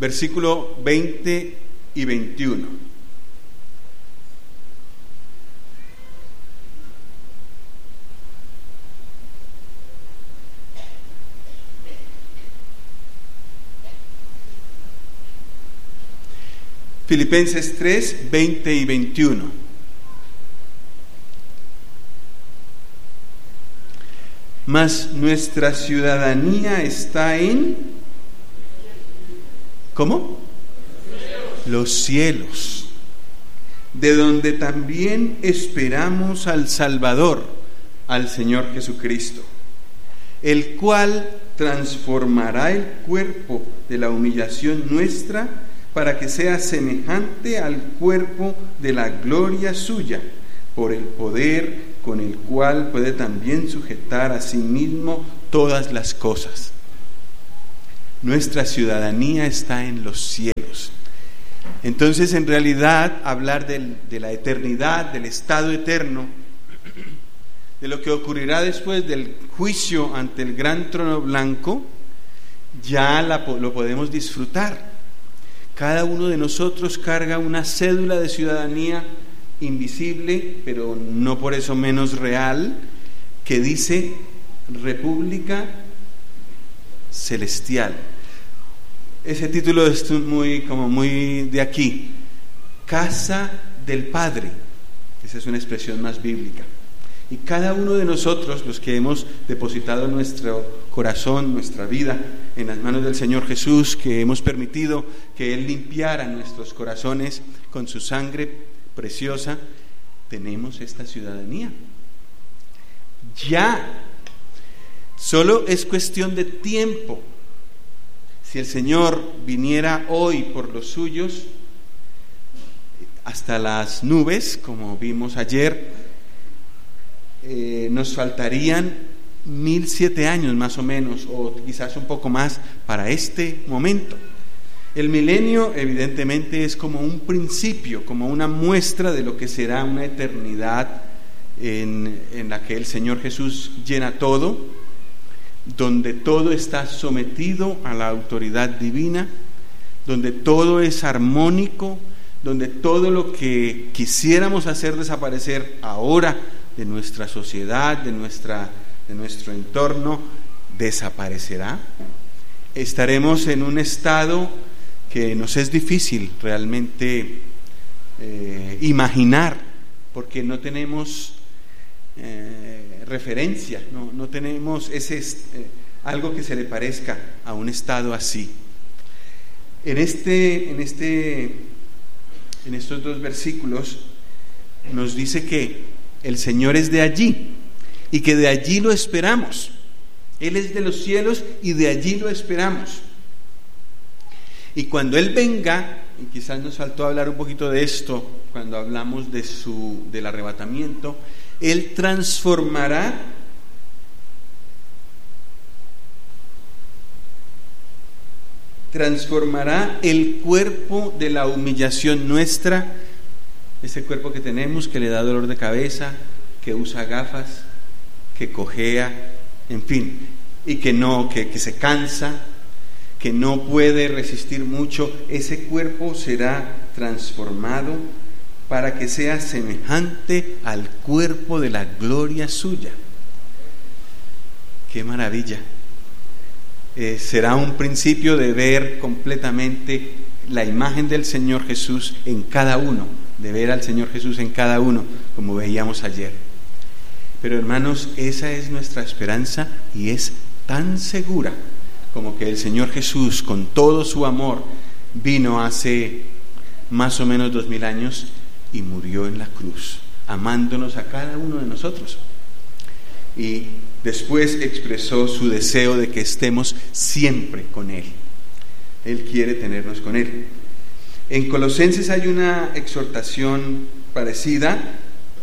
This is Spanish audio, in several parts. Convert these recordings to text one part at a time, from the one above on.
versículo 20 y 21. Filipenses 3, 20 y 21. Mas nuestra ciudadanía está en... ¿Cómo? Los cielos, de donde también esperamos al Salvador, al Señor Jesucristo, el cual transformará el cuerpo de la humillación nuestra para que sea semejante al cuerpo de la gloria suya, por el poder con el cual puede también sujetar a sí mismo todas las cosas. Nuestra ciudadanía está en los cielos. Entonces, en realidad, hablar de la eternidad, del estado eterno, de lo que ocurrirá después del juicio ante el gran trono blanco, ya lo podemos disfrutar. Cada uno de nosotros carga una cédula de ciudadanía invisible, pero no por eso menos real, que dice República Celestial. Ese título es muy de aquí, Casa del Padre. Esa es una expresión más bíblica. Y cada uno de nosotros, los que hemos depositado nuestro corazón, nuestra vida en las manos del Señor Jesús, que hemos permitido que Él limpiara nuestros corazones con su sangre preciosa, tenemos esta ciudadanía. Ya, solo es cuestión de tiempo. Si el Señor viniera hoy por los suyos, hasta las nubes, como vimos ayer, nos faltarían 1007 años más o menos, o quizás un poco más, para este momento. El milenio evidentemente es como un principio, como una muestra de lo que será una eternidad en la que el Señor Jesús llena todo, donde todo está sometido a la autoridad divina, donde todo es armónico, donde todo lo que quisiéramos hacer desaparecer ahora de nuestra sociedad, de nuestro entorno, desaparecerá. Estaremos en un estado que nos es difícil realmente imaginar, porque no tenemos referencia, no tenemos algo que se le parezca a un estado así. En estos dos versículos nos dice que el Señor es de allí y que de allí lo esperamos. Él es de los cielos y de allí lo esperamos. Y cuando Él venga, y quizás nos faltó hablar un poquito de esto cuando hablamos del arrebatamiento, Él transformará el cuerpo de la humillación nuestra, ese cuerpo que tenemos, que le da dolor de cabeza, que usa gafas, que cojea, en fin, y que se cansa, que no puede resistir mucho. Ese cuerpo será transformado para que sea semejante al cuerpo de la gloria suya. ¡Qué maravilla! Será un principio de ver completamente la imagen del Señor Jesús en cada uno, de ver al Señor Jesús en cada uno, como veíamos ayer. Pero hermanos, esa es nuestra esperanza y es tan segura como que el Señor Jesús, con todo su amor, vino hace más o menos 2000 años y murió en la cruz, amándonos a cada uno de nosotros. Y después expresó su deseo de que estemos siempre con Él. Él quiere tenernos con Él. En Colosenses hay una exhortación parecida.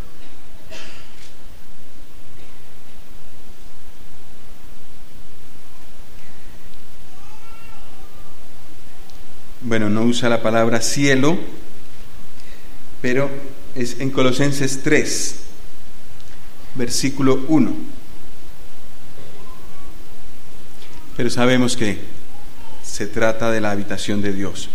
Bueno, no usa la palabra cielo, pero es en Colosenses 3, versículo 1. Pero sabemos que se trata de la habitación de Dios.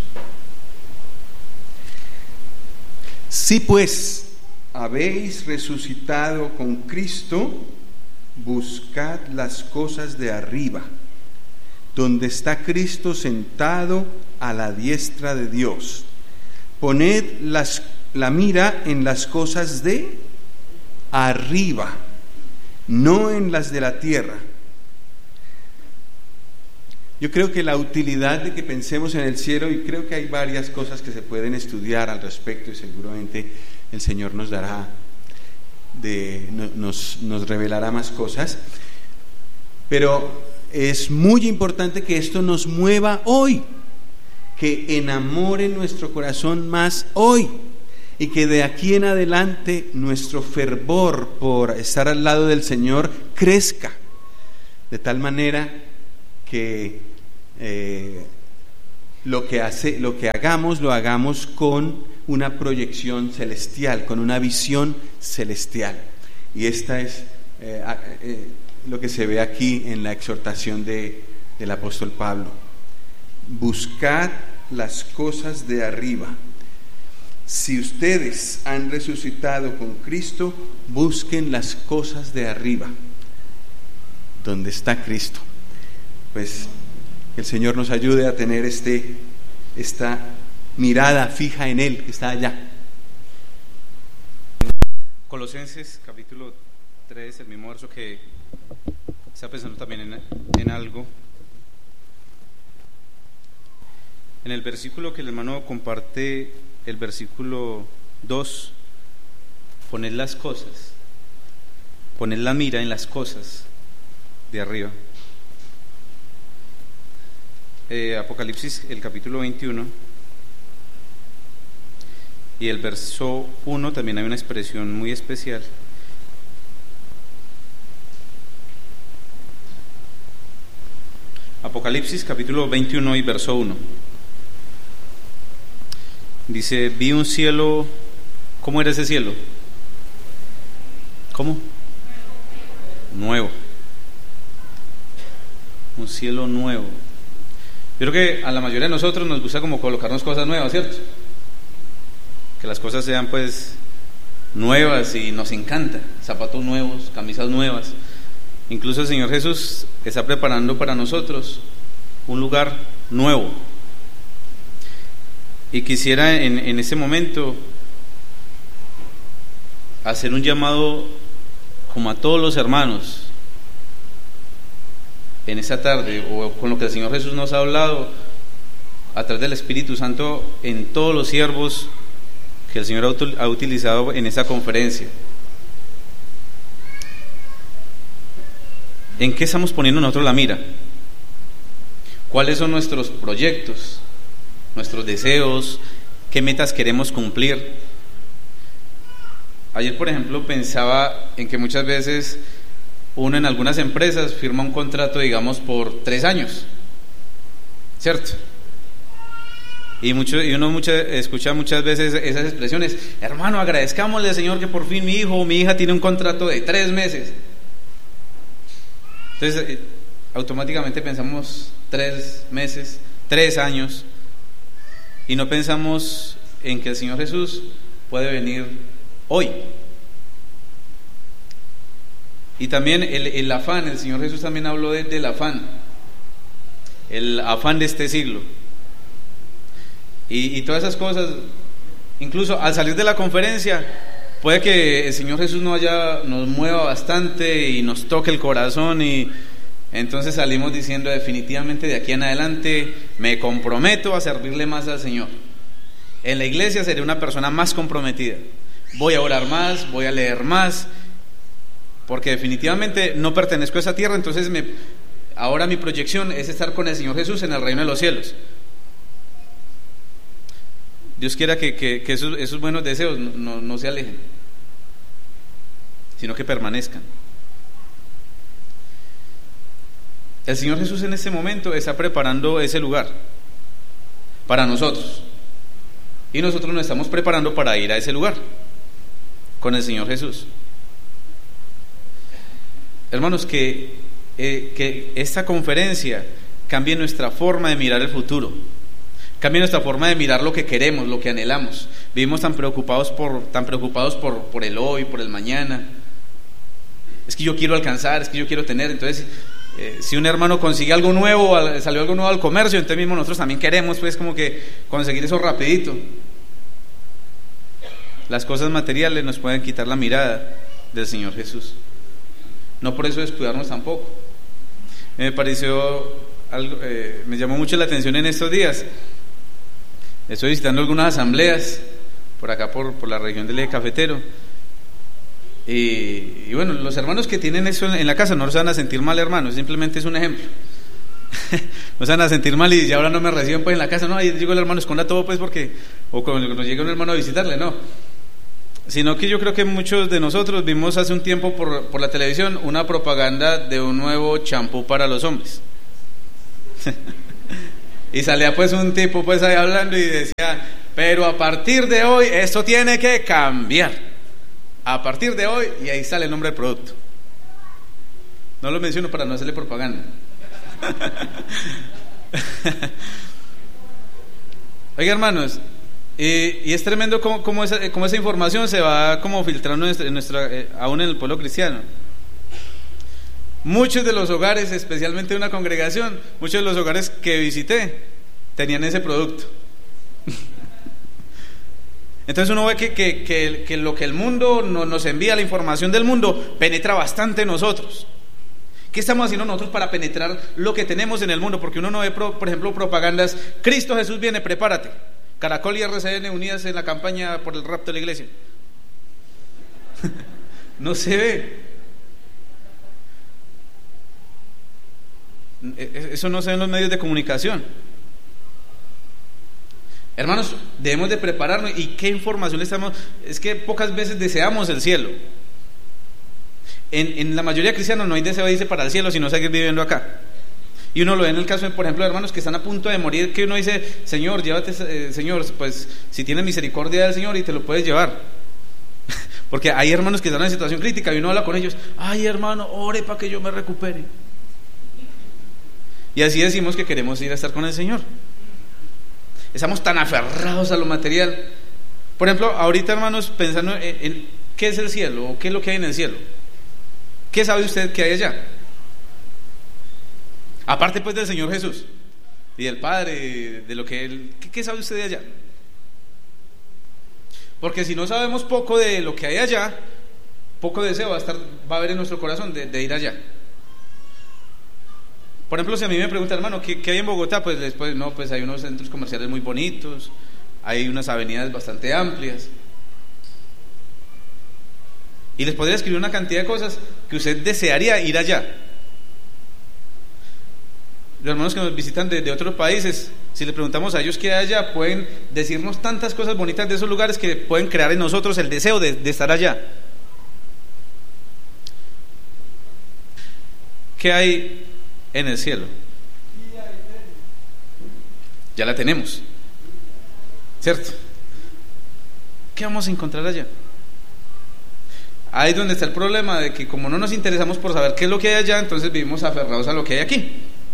Si pues habéis resucitado con Cristo, buscad las cosas de arriba, donde está Cristo sentado a la diestra de Dios. Poned la mira en las cosas de arriba, no en las de la tierra. Yo creo que la utilidad de que pensemos en el cielo, y creo que hay varias cosas que se pueden estudiar al respecto, y seguramente el Señor nos dará, nos revelará más cosas, pero es muy importante que esto nos mueva hoy, que enamore nuestro corazón más hoy, y que de aquí en adelante nuestro fervor por estar al lado del Señor crezca, de tal manera que lo que hagamos, lo hagamos con una proyección celestial, con una visión celestial. Y esta es lo que se ve aquí en la exhortación del apóstol Pablo. Buscad las cosas de arriba. Si ustedes han resucitado con Cristo, busquen las cosas de arriba, donde está Cristo. Pues el Señor nos ayude a tener esta mirada fija en Él, que está allá. Colosenses capítulo 3, el mismo verso que está pensando también en algo. En el versículo que el hermano comparte, el versículo 2, poned las cosas, poned la mira en las cosas de arriba. Apocalipsis, el capítulo 21 y el verso 1 también hay una expresión muy especial. Apocalipsis capítulo 21 y verso 1 dice: vi un cielo. ¿Cómo era ese cielo? ¿Cómo? Nuevo. Un cielo nuevo. Yo creo que a la mayoría de nosotros nos gusta como colocarnos cosas nuevas, ¿cierto? Que las cosas sean pues nuevas, y nos encanta. Zapatos nuevos, camisas nuevas. Incluso el Señor Jesús está preparando para nosotros un lugar nuevo. Y quisiera en este momento hacer un llamado como a todos los hermanos en esta tarde, o con lo que el Señor Jesús nos ha hablado a través del Espíritu Santo en todos los siervos que el Señor ha utilizado en esta conferencia. ¿En qué estamos poniendo nosotros la mira? ¿Cuáles son nuestros proyectos, nuestros deseos? ¿Qué metas queremos cumplir? Ayer, por ejemplo, pensaba en que muchas veces uno en algunas empresas firma un contrato, digamos, por 3 años, ¿cierto? Y uno escucha muchas veces esas expresiones: hermano, agradezcámosle al Señor que por fin mi hijo o mi hija tiene un contrato de 3 meses. Entonces, automáticamente pensamos 3 meses, 3 años, y no pensamos en que el Señor Jesús puede venir hoy. Y también el afán, el Señor Jesús también habló del afán, el afán de este siglo. Y todas esas cosas, incluso al salir de la conferencia, puede que el Señor Jesús nos mueva bastante y nos toque el corazón, y entonces salimos diciendo: definitivamente de aquí en adelante me comprometo a servirle más al Señor. En la iglesia seré una persona más comprometida, voy a orar más, voy a leer más, porque definitivamente no pertenezco a esa tierra. Entonces ahora mi proyección es estar con el Señor Jesús en el reino de los cielos. Dios quiera que esos buenos deseos no se alejen, sino que permanezcan. El Señor Jesús en este momento está preparando ese lugar para nosotros, y nosotros nos estamos preparando para ir a ese lugar con el Señor Jesús. Hermanos, que esta conferencia cambie nuestra forma de mirar el futuro, cambie nuestra forma de mirar lo que queremos, lo que anhelamos. Vivimos tan preocupados por el hoy, por el mañana. Es que yo quiero alcanzar, es que yo quiero tener. Entonces, si un hermano consigue algo nuevo, salió algo nuevo al comercio, entonces mismo nosotros también queremos, pues, como que conseguir eso rapidito. Las cosas materiales nos pueden quitar la mirada del Señor Jesús. No por eso descuidarnos tampoco. Me pareció algo, me llamó mucho la atención en estos días. Estoy visitando algunas asambleas por acá, por la región del eje cafetero. Y bueno, los hermanos que tienen eso en la casa no se van a sentir mal, hermanos, simplemente es un ejemplo. No se van a sentir mal y ya ahora no me reciben pues en la casa, no, ahí llegó el hermano, esconda todo pues porque, o cuando nos llega un hermano a visitarle, no. Sino que yo creo que muchos de nosotros vimos hace un tiempo por la televisión una propaganda de un nuevo champú para los hombres. Y salía pues un tipo pues ahí hablando y decía, pero a partir de hoy esto tiene que cambiar. A partir de hoy, y ahí sale el nombre del producto. No lo menciono para no hacerle propaganda. Oiga, hermanos, y es tremendo cómo esa información se va como filtrando aún en el pueblo cristiano. Muchos de los hogares, especialmente de una congregación, muchos de los hogares que visité tenían ese producto. Entonces uno ve que lo que el mundo nos envía, la información del mundo, penetra bastante en nosotros. ¿Qué estamos haciendo nosotros para penetrar lo que tenemos en el mundo? Porque uno no ve, por ejemplo, propagandas, Cristo Jesús viene, prepárate. Caracol y RCN unidas en la campaña por el rapto de la iglesia. No se ve. Eso no se ve en los medios de comunicación. Hermanos, debemos de prepararnos. ¿Y qué información le estamos? Es que pocas veces deseamos el cielo. En la mayoría de cristianos no hay deseo de irse para el cielo, sino seguir viviendo acá. Y uno lo ve en el caso, por ejemplo, de hermanos que están a punto de morir, que uno dice, Señor, llévate, Señor, pues si tienes misericordia del Señor y te lo puedes llevar. Porque hay hermanos que están en situación crítica y uno habla con ellos, ay hermano, ore para que yo me recupere. Y así decimos que queremos ir a estar con el Señor. Estamos tan aferrados a lo material. Por ejemplo, ahorita, hermanos, pensando en qué es el cielo o qué es lo que hay en el cielo. ¿Qué sabe usted que hay allá? Aparte pues del Señor Jesús y del Padre, de lo que Él... ¿Qué sabe usted de allá? Porque si no sabemos poco de lo que hay allá, poco deseo va a haber en nuestro corazón de ir allá. Por ejemplo, si a mí me preguntan, hermano, ¿qué hay en Bogotá? Pues después, no, pues hay unos centros comerciales muy bonitos, hay unas avenidas bastante amplias. Y les podría escribir una cantidad de cosas que usted desearía ir allá. Los hermanos que nos visitan de otros países, si les preguntamos a ellos qué hay allá, pueden decirnos tantas cosas bonitas de esos lugares que pueden crear en nosotros el deseo de estar allá. ¿Qué hay en el cielo? Ya la tenemos, ¿cierto? ¿Qué vamos a encontrar allá? Ahí es donde está el problema, de que como no nos interesamos por saber qué es lo que hay allá, entonces vivimos aferrados a lo que hay aquí.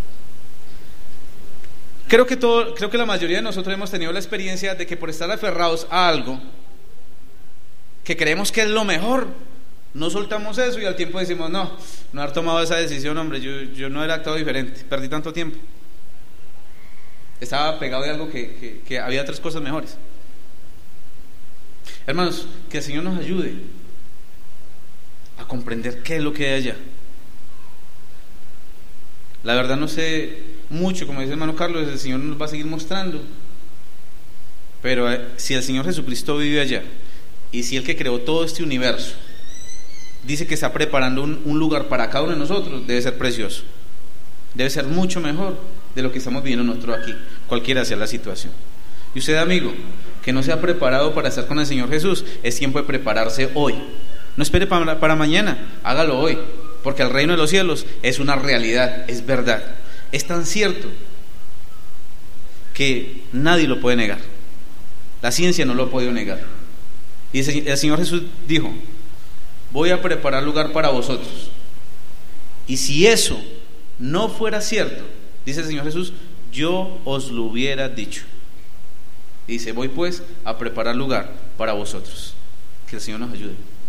Creo que la mayoría de nosotros hemos tenido la experiencia de que por estar aferrados a algo que creemos que es lo mejor, no soltamos eso y al tiempo decimos, no haber tomado esa decisión, hombre, yo no hubiera actuado diferente, perdí tanto tiempo. Estaba pegado de algo que había otras cosas mejores. Hermanos, que el Señor nos ayude a comprender qué es lo que hay allá. La verdad no sé mucho, como dice el hermano Carlos, el Señor nos va a seguir mostrando, pero si el Señor Jesucristo vive allá, y si el que creó todo este universo dice que está preparando un lugar para cada uno de nosotros, debe ser precioso, debe ser mucho mejor de lo que estamos viviendo nosotros aquí, cualquiera sea la situación. Y usted, amigo, que no se ha preparado para estar con el Señor Jesús, es tiempo de prepararse hoy. No espere para mañana, hágalo hoy, porque el reino de los cielos es una realidad, es verdad. Es tan cierto que nadie lo puede negar. La ciencia no lo ha podido negar. Y el Señor Jesús dijo, voy a preparar lugar para vosotros. Y si eso no fuera cierto, Dice el Señor Jesús: yo os lo hubiera dicho. Y dice: voy pues a preparar lugar para vosotros. Que el Señor nos ayude.